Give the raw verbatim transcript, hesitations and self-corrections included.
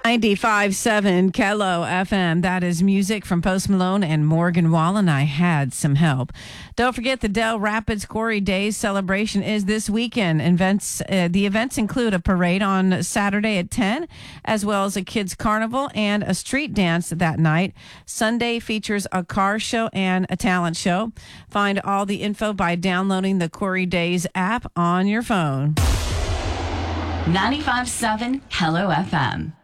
ninety-five point seven Kello F M. That is music from Post Malone and Morgan Wallen. I had some help. Don't forget the Dell Rapids Quarry Days celebration is this weekend. Events, uh, the events include a parade on Saturday at ten, as well as a kids carnival and a street dance that night. Sunday features a car show and a talent show. Find all the info by downloading the Quarry Days app on your phone. ninety-five point seven Kello F M.